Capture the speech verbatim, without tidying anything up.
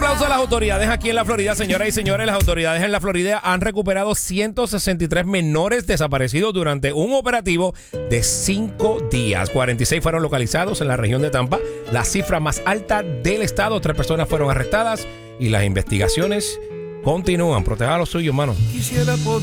aplauso a las autoridades aquí en la Florida, señoras y señores. Las autoridades en la Florida han recuperado ciento sesenta y tres menores desaparecidos durante un operativo de cinco días. cuarenta y seis fueron localizados en la región de Tampa, la cifra más alta del estado. Tres personas fueron arrestadas y las investigaciones continúan. Proteja a los suyos, hermano. Quisiera poder